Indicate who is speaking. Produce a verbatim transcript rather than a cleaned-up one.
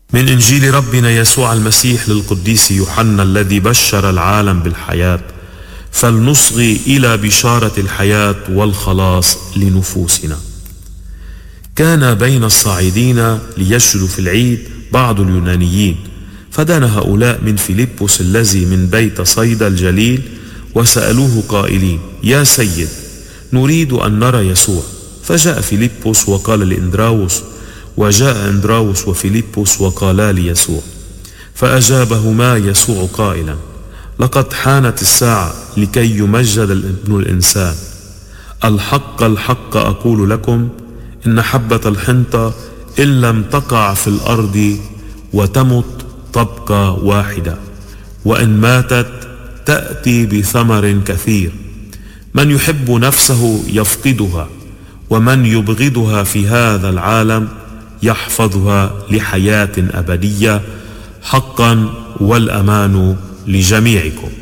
Speaker 1: من إنجيل ربنا يسوع المسيح للقديس يوحنا الذي بشر العالم بالحياة، فلنصغي إلى بشارة الحياة والخلاص لنفوسنا. كان بين الصاعدين ليسجدوا في العيد بعض اليونانيين، فدان هؤلاء من فيلبس الذي من بيت صيدا الجليل، وسألوه قائلين: يا سيد، نريد أن نرى يسوع. فجاء فيلبس وقال لإندراوس، وجاء إندراوس وفيلبس وقالا ليسوع. فأجابهما يسوع قائلا: لقد حانت الساعة لكي يمجد ابن الإنسان. الحق الحق أقول لكم، إن حبة الحنطة إن لم تقع في الأرض وتمت تبقى واحدة، وإن ماتت تأتي بثمر كثير. من يحب نفسه يفقدها، ومن يبغضها في هذا العالم يحفظها لحياة أبدية. حقا والأمان لجميعكم.